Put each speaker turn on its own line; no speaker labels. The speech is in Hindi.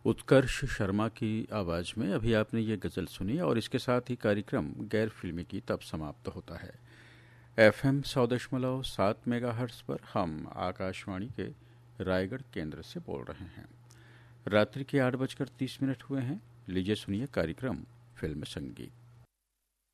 उत्कर्ष शर्मा की आवाज़ में अभी आपने ये गज़ल सुनी और इसके साथ ही कार्यक्रम गैर फिल्मी की तब समाप्त होता है। FM 100.7 मेगाहर्ट्ज़ पर हम आकाशवाणी के रायगढ़ केंद्र से बोल रहे हैं। रात्रि के 8:30 हुए हैं। लीजिए सुनिए कार्यक्रम फिल्म संगीत।